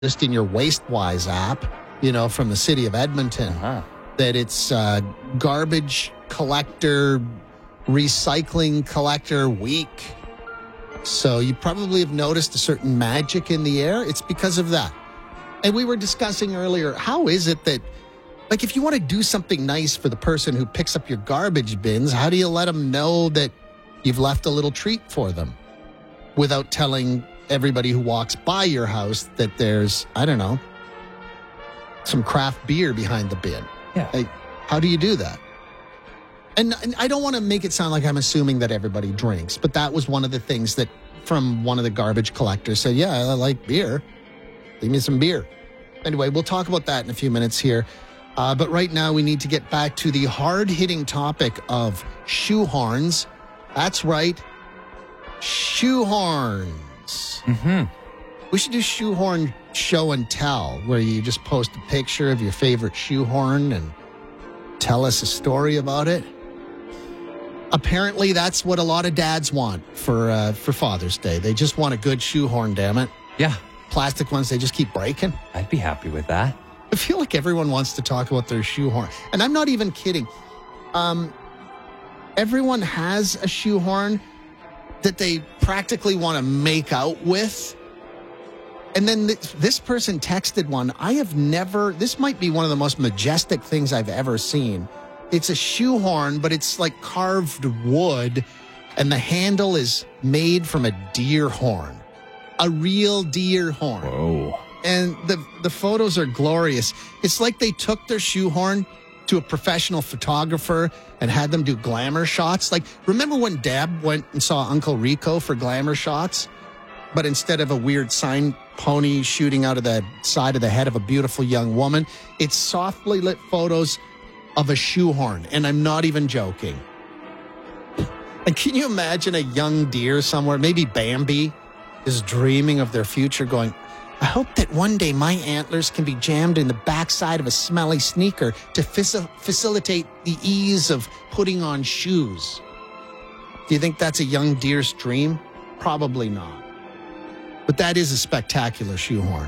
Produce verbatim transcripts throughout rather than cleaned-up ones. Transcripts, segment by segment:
just in your WasteWise app, you know, from the city of Edmonton, Uh-huh. that it's uh, garbage collector, recycling collector week. So you probably have noticed a certain magic in the air. It's because of that. And we were discussing earlier, how is it that, like, if you want to do something nice for the person who picks up your garbage bins, how do you let them know that you've left a little treat for them without telling everybody who walks by your house that there's, I don't know, some craft beer behind the bin? Yeah. Like, how do you do that? And, and I don't want to make it sound like I'm assuming that everybody drinks, but that was one of the things that from one of the garbage collectors said, yeah, I like beer. Leave me some beer. Anyway, we'll talk about that in a few minutes here. Uh, but right now we need to get back to the hard-hitting topic of shoehorns. That's right. Shoehorns. Mm-hmm. We should do shoehorn show and tell, where you just post a picture of your favorite shoehorn and tell us a story about it. Apparently, that's what a lot of dads want for uh, for Father's Day. They just want a good shoehorn, damn it. Yeah. Plastic ones, they just keep breaking. I'd be happy with that. I feel like everyone wants to talk about their shoehorn. And I'm not even kidding. Um, everyone has a shoehorn that they practically want to make out with. And then th- this person texted one. I have never, this might be one of the most majestic things I've ever seen. It's a shoehorn, but it's like carved wood, and the handle is made from a deer horn. A real deer horn. Whoa. And the the photos are glorious. It's like they took their shoehorn to a professional photographer and had them do glamour shots. Like, remember when Deb went and saw Uncle Rico for glamour shots? But instead of a weird sign pony shooting out of the side of the head of a beautiful young woman, it's softly lit photos of a shoehorn. And I'm not even joking. And can you imagine a young deer somewhere, maybe Bambi, is dreaming of their future going, I hope that one day my antlers can be jammed in the backside of a smelly sneaker to faci- facilitate the ease of putting on shoes. Do you think that's a young deer's dream? Probably not. But that is a spectacular shoehorn.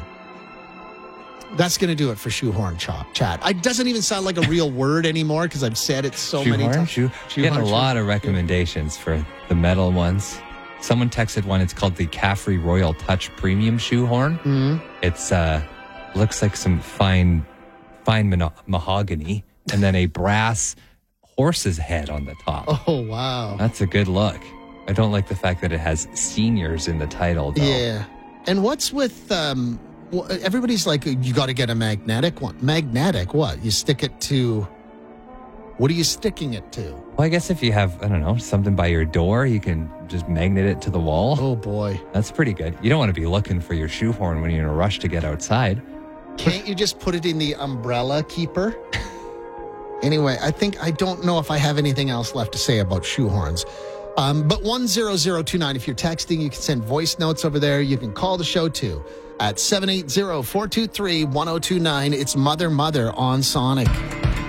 That's going to do it for shoehorn chop chat. It doesn't even sound like a real word anymore because I've said it so many Shoehorn? times. Shoe, you get a lot of recommendations for the metal ones. Someone texted one. It's called the Caffrey Royal Touch Premium Shoehorn. Mm-hmm. It's uh, looks like some fine, fine mono- mahogany, and then a brass horse's head on the top. Oh, wow. That's a good look. I don't like the fact that it has seniors in the title, though. Yeah. And what's with, um, well, everybody's like, you got to get a magnetic one. Magnetic, what? You stick it to, what are you sticking it to? Well, I guess if you have, I don't know, something by your door, you can just magnet it to the wall. Oh, boy. That's pretty good. You don't want to be looking for your shoehorn when you're in a rush to get outside. Can't you just put it in the umbrella keeper? Anyway, I think, I don't know if I have anything else left to say about shoehorns. Um, but one zero zero two nine, if you're texting, you can send voice notes over there. You can call the show too at seven eight zero, four two three, one zero two nine. It's Mother Mother on Sonic.